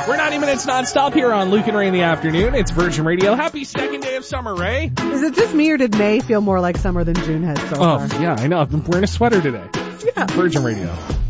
We're 90 minutes nonstop here on Luke and Ray in the afternoon. It's Virgin Radio. Happy second day of summer, Ray. Is it just me or did May feel more like summer than June has so far? Oh, yeah, I know. I've been wearing a sweater today. Yeah. Virgin Radio.